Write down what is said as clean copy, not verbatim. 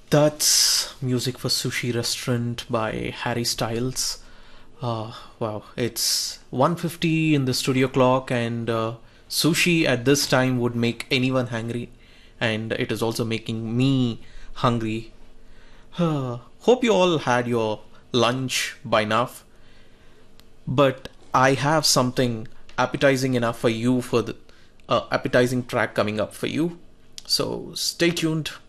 That's Music for Sushi Restaurant by Harry Styles. Wow, it's 1:50 in the studio clock, and sushi at this time would make anyone hungry, and it is also making me hungry. Hope you all had your lunch by now, but I have something appetizing enough for you for the appetizing track coming up for you. So stay tuned.